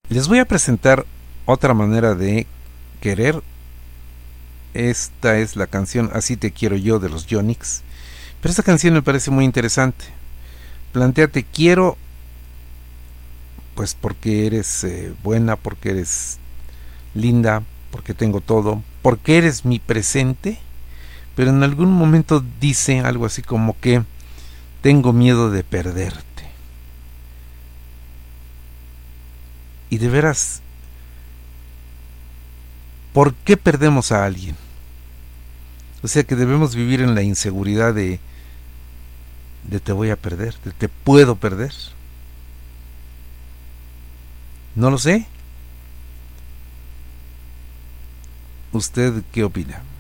Les voy a presentar otra manera de querer. Esta es la canción Así te quiero yo de los Yonix. Pero esta canción me parece muy interesante. Plantea te quiero pues porque eres buena, porque eres linda, porque tengo todo, porque eres mi presente. Pero en algún momento dice algo así como que tengo miedo de perderte. Y de veras, ¿por qué perdemos a alguien? O sea que debemos vivir en la inseguridad de te voy a perder, de te puedo perder. No lo sé. ¿Usted qué opina?